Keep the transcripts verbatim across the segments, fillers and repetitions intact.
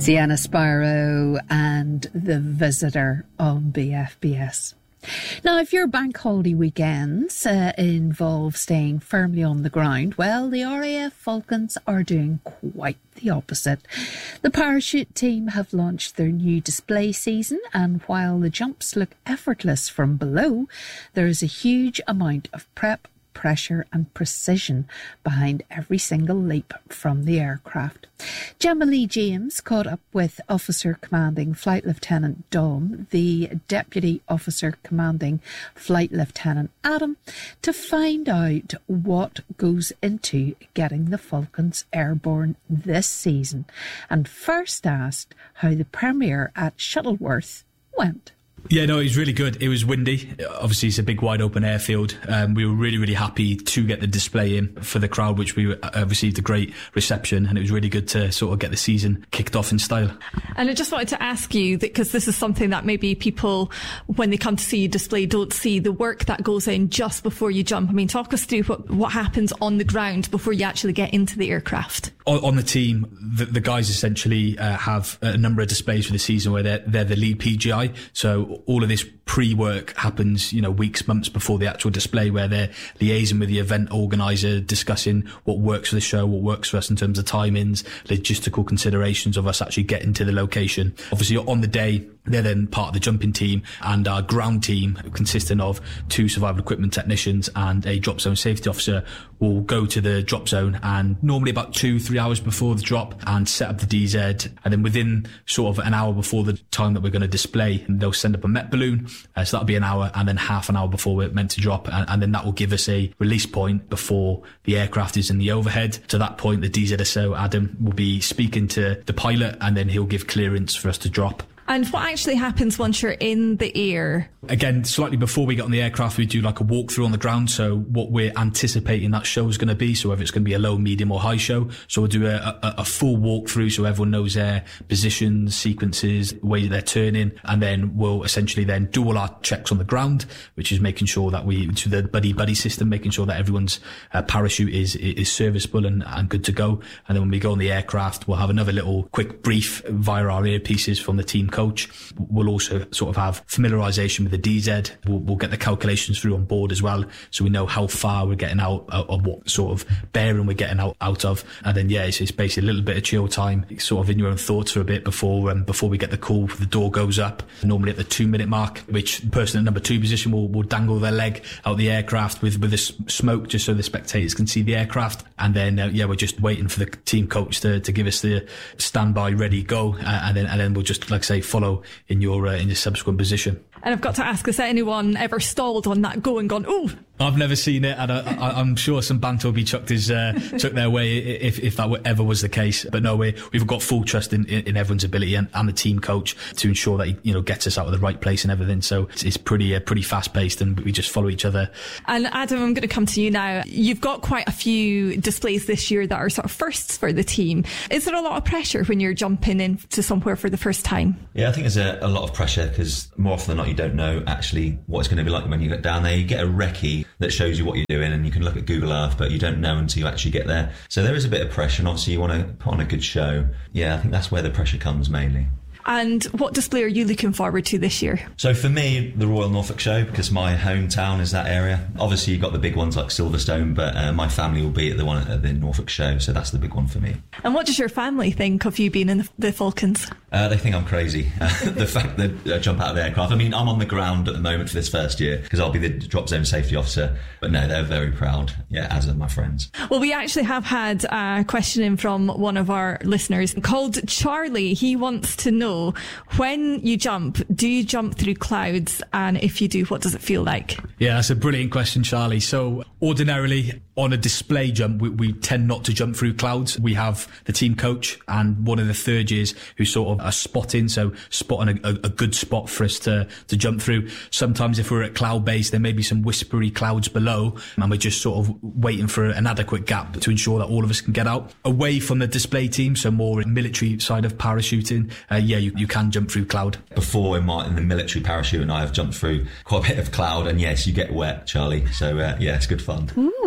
Sienna Spyro and The Visitor on B F B S. Now, if your bank holiday weekends uh, involve staying firmly on the ground, well, the R A F Falcons are doing quite the opposite. The parachute team have launched their new display season, and while the jumps look effortless from below, there is a huge amount of prep, pressure and precision behind every single leap from the aircraft. Gemma Lee James caught up with Officer Commanding Flight Lieutenant Dom, the Deputy Officer Commanding Flight Lieutenant Adam, to find out what goes into getting the Falcons airborne this season, and first asked how the premiere at Shuttleworth went. Yeah, no, it was really good. It was windy. Obviously, it's a big, wide open airfield. Um, we were really, really happy to get the display in for the crowd, which we uh, received a great reception, and it was really good to sort of get the season kicked off in style. And I just wanted to ask you, because this is something that maybe people, when they come to see you display, don't see the work that goes in just before you jump. I mean, talk us through what, what happens on the ground before you actually get into the aircraft. On, on the team, the, the guys essentially uh, have a number of displays for the season where they're, they're the lead P G I. So all of this pre-work happens, you know, weeks, months before the actual display, where they're liaising with the event organizer, discussing what works for the show, what works for us in terms of timings, logistical considerations of us actually getting to the location. Obviously, on the day, they're then part of the jumping team, and our ground team, consisting of two survival equipment technicians and a drop zone safety officer, will go to the drop zone, and normally about two, three hours before the drop, and set up the D Z. And then within sort of an hour before the time that we're going to display, they'll send up a Met balloon. Uh, so that'll be an hour, and then half an hour before we're meant to drop. And, and then that will give us a release point before the aircraft is in the overhead. To that point, the D Z S O, Adam, will be speaking to the pilot, and then he'll give clearance for us to drop. And what actually happens once you're in the air? Again, slightly before we get on the aircraft, we do like a walkthrough on the ground. So what we're anticipating that show is going to be, so whether it's going to be a low, medium or high show. So we'll do a, a, a full walkthrough so everyone knows their positions, sequences, the way they're turning. And then we'll essentially then do all our checks on the ground, which is making sure that we, to the buddy-buddy system, making sure that everyone's uh, parachute is is serviceable and, and good to go. And then when we go on the aircraft, we'll have another little quick brief via our earpieces from the team coach. We'll also sort of have familiarisation with the D Z. We'll, we'll get the calculations through on board as well, so we know how far we're getting out, uh, or what sort of bearing we're getting out, out of. And then, yeah, it's, it's basically a little bit of chill time, sort of in your own thoughts for a bit before um, before we get the call. The door goes up, normally at the two minute mark, which the person at number two position will, will dangle their leg out the aircraft with, with the smoke, just so the spectators can see the aircraft. And then, uh, yeah, we're just waiting for the team coach to, to give us the standby, ready, go. Uh, and then and then we'll just, like I say, follow in your uh, in your subsequent position. And I've got to ask, has anyone ever stalled on that go and gone, ooh? I've never seen it, and I, I, I'm sure some banter will be chucked his, uh, chucked their way if, if that ever was the case. But no, we, we've got full trust in, in everyone's ability and, and the team coach to ensure that he, you know, gets us out of the right place and everything. So it's, it's pretty, uh, pretty fast paced, and we just follow each other. And Adam, I'm going to come to you now. You've got quite a few displays this year that are sort of firsts for the team. Is there a lot of pressure when you're jumping into somewhere for the first time? Yeah, I think there's a, a lot of pressure, because more often than not, you don't know actually what it's going to be like when you get down there. You get a recce that shows you what you're doing, and you can look at Google Earth, but you don't know until you actually get there. So there is a bit of pressure, and obviously you want to put on a good show. Yeah, I think that's where the pressure comes mainly. And what display are you looking forward to this year? So for me, the Royal Norfolk Show, because my hometown is that area. Obviously, you've got the big ones like Silverstone, but uh, my family will be at the one at the Norfolk Show, so that's the big one for me. And what does your family think of you being in the, the Falcons? Uh, they think I'm crazy. Uh, the fact that I jump out of the aircraft. I mean, I'm on the ground at the moment for this first year, because I'll be the drop zone safety officer. But no, they're very proud, yeah, as are my friends. Well, we actually have had a question in from one of our listeners called Charlie. He wants to know, when When you jump, do you jump through clouds? And if you do, what does it feel like? Yeah, that's a brilliant question, Charlie. So ordinarily on a display jump, we, we tend not to jump through clouds. We have the team coach and one of the third years who sort of are spotting, so spotting a, a, a good spot for us to, to jump through. Sometimes if we're at cloud base, there may be some whispery clouds below, and we're just sort of waiting for an adequate gap to ensure that all of us can get out. Away from the display team, so more military side of parachuting, uh, yeah, you, you can jump through cloud. Before in my in the military parachute, and I have jumped through quite a bit of cloud, and yes, you get wet, Charlie. So uh, yeah, it's good fun. Ooh,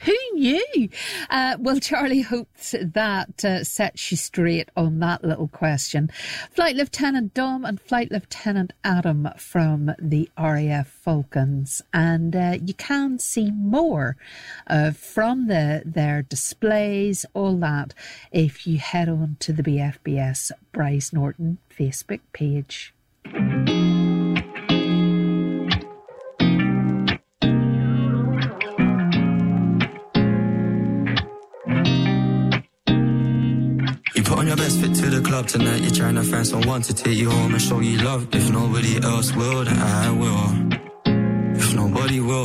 Who knew? Uh, well, Charlie hoped that uh, sets you straight on that little question. Flight Lieutenant Dom and Flight Lieutenant Adam from the R A F Falcons. And uh, you can see more uh, from the their displays, all that, if you head on to the B F B S Bryce Norton Facebook page. Put on your best fit to the club tonight. You're trying to find someone to take you home and show you love. If nobody else will, then I will. If nobody will.